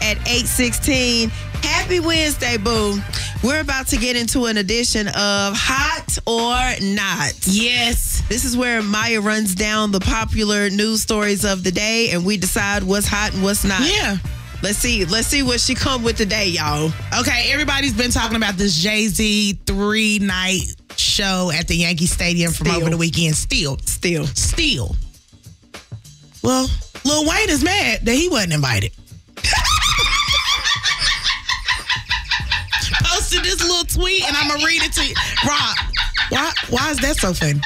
at 8:16. Happy Wednesday, boo. We're about to get into an edition of Hot or Not. Yes. This is where Maya runs down the popular news stories of the day and we decide what's hot and what's not. Yeah. Let's see what she come with today, y'all. Okay, everybody's been talking about this Jay-Z 3-night show at the Yankee Stadium from over the weekend. Still. Well, Lil Wayne is mad that he wasn't invited. Posted this little tweet, and I'm going to read it to you. Rob, why is that so funny?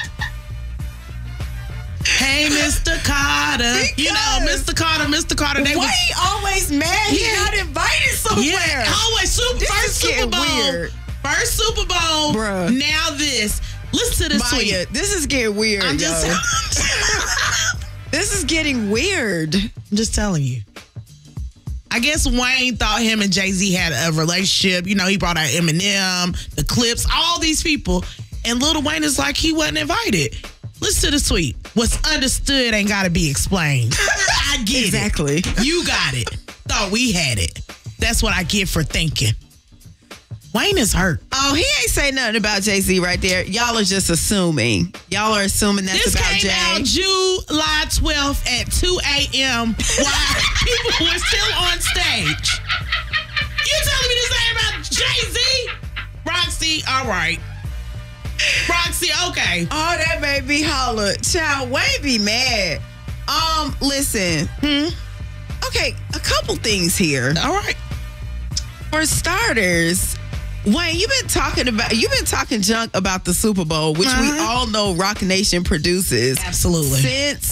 Hey, Mr. Carter. Because you know, Mr. Carter. Why he always mad he not invited somewhere? Yeah, always first Super Bowl. Weird. First Super Bowl. Bruh. Now this. Listen to this Maya, tweet. this is getting weird, I'm just This is getting weird. I'm just telling you. I guess Wayne thought him and Jay-Z had a relationship. You know, he brought out Eminem, the Clips, all these people. And Lil Wayne is like, he wasn't invited. Listen to the tweet. What's understood ain't got to be explained. I get exactly. it. You got it. Thought we had it. That's what I get for thinking. Wayne is hurt. Oh, he ain't say nothing about Jay-Z right there. Y'all are just assuming. Y'all are assuming that's this about Jay. This came out July 12th at 2 a.m. while people were still on stage. You telling me this ain't about Jay-Z? Roxy, all right. Roxy, okay. Oh, that made me holler. Child, Wayne be mad. Listen. Okay, a couple things here. All right. For starters, Wayne, you've been talking junk about the Super Bowl, which we all know Rock Nation produces. Absolutely.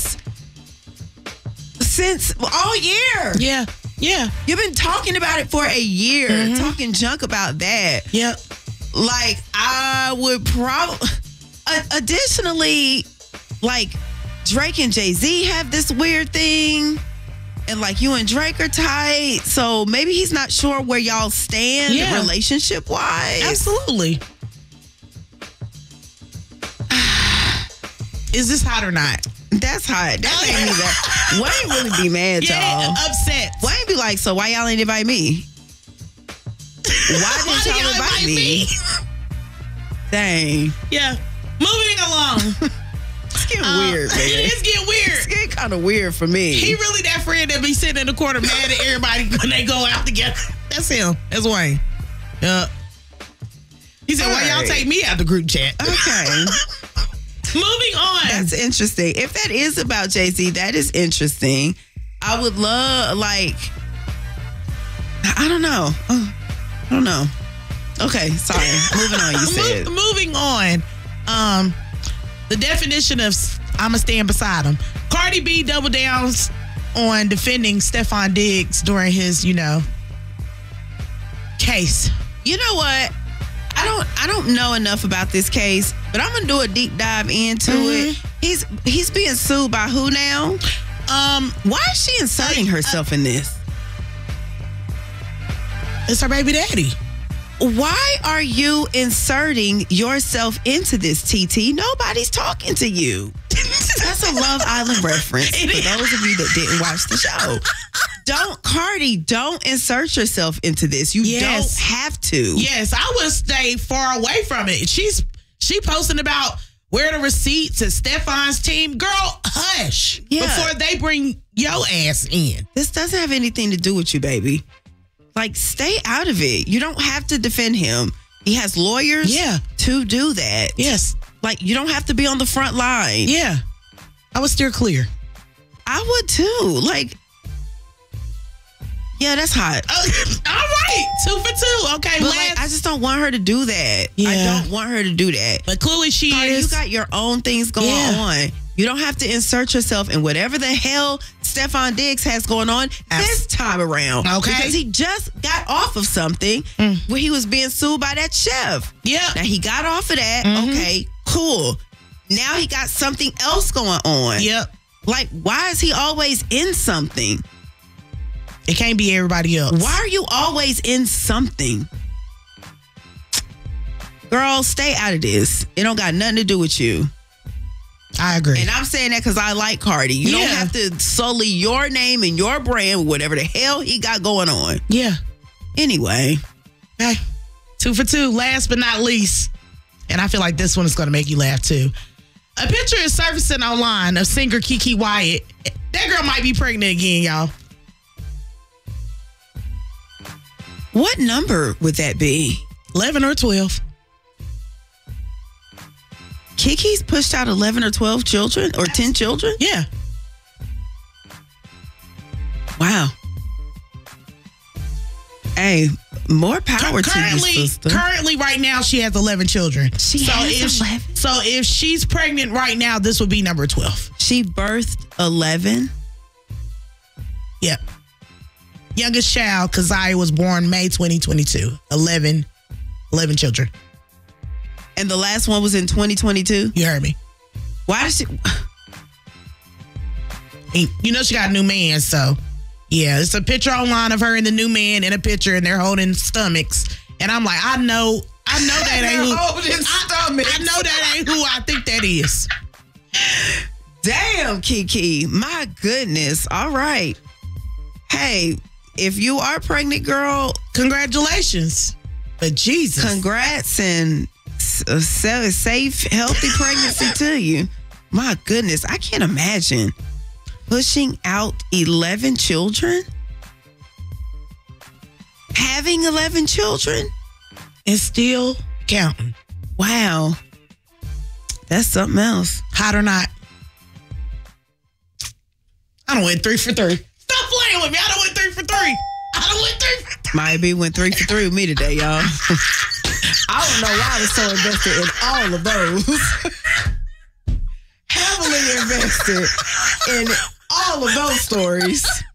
Since all year. Yeah. You've been talking about it for a year, talking junk about that. Yep. Like, I would probably... Additionally, like, Drake and Jay-Z have this weird thing. And, like, you and Drake are tight. So, maybe he's not sure where y'all stand relationship-wise. Absolutely. Is this hot or not? That's hot. That made me that. Wayne really be mad, y'all. Upset. Wayne be like, so why y'all ain't invite me? Why didn't y'all invite me? Dang. Yeah. Moving along. It's getting weird, man. It is getting weird. It's getting kind of weird for me. He really that friend that be sitting in the corner mad at everybody when they go out together. That's him. That's Wayne. He said, why y'all take me out the group chat? Okay. Moving on. That's interesting. If that is about Jay-Z, that is interesting. I would love, like, I don't know. Okay, sorry. Moving on, you said. Moving on. The definition of I'ma stand beside him. Cardi B double downs on defending Stefan Diggs during his, case. You know what? I don't know enough about this case, but I'm gonna do a deep dive into it. He's being sued by who now? Why is she inserting herself in this? It's her baby daddy. Why are you inserting yourself into this, TT? Nobody's talking to you. That's a Love Island reference for those of you that didn't watch the show. Don't insert yourself into this. You don't have to. Yes, I would stay far away from it. She posting about where the receipts and Stefan's team. Girl, hush. Yeah. Before they bring your ass in. This doesn't have anything to do with you, baby. Like, stay out of it. You don't have to defend him. He has lawyers to do that. Yes. Like, you don't have to be on the front line. Yeah. I would steer clear. I would too. Like, yeah, that's hot. All right. 2 for 2. Okay. But like, I just don't want her to do that. Yeah. I don't want her to do that. But clearly she is. You got your own things going on. You don't have to insert yourself in whatever the hell Stefan Diggs has going on this time around. Okay. Because he just got off of something where he was being sued by that chef. Yeah. Now he got off of that. Okay, cool. Now he got something else going on. Yep. Like, why is he always in something? It can't be everybody else. Why are you always in something? Girl, stay out of this. It don't got nothing to do with you. I agree. And I'm saying that because I like Cardi. You don't have to sully your name and your brand, whatever the hell he got going on. Yeah. Anyway. Okay. 2 for 2. Last but not least. And I feel like this one is going to make you laugh too. A picture is surfacing online of singer Keke Wyatt. That girl might be pregnant again, y'all. What number would that be? 11 or 12. Kiki's pushed out 11 or 12 children or 10 children? Yeah. Wow. Hey, more power to you, sister. Currently, right now, she has 11 children. She has 11? So if she's pregnant right now, this would be number 12. She birthed 11? Yep. Youngest child, Keziah, was born May 2022. 11 children. And the last one was in 2022? You heard me. Why does she... You know she got a new man, so... Yeah, it's a picture online of her and the new man in a picture, and they're holding stomachs. And I'm like, I know that ain't who. I know that ain't who I think that is. Damn, Kiki. My goodness. All right. Hey, if you are pregnant, girl, congratulations. But Jesus. Congrats and a safe, healthy pregnancy to you. My goodness. I can't imagine. Pushing out 11 children? Having 11 children? And still counting. Wow. That's something else. Hot or not? I done went 3 for 3. Stop playing with me. I done went 3 for 3. I done went 3 for 3. Might went 3 for 3 with me today, y'all. I don't know why I was so invested in all of those. Heavily invested in all of those stories.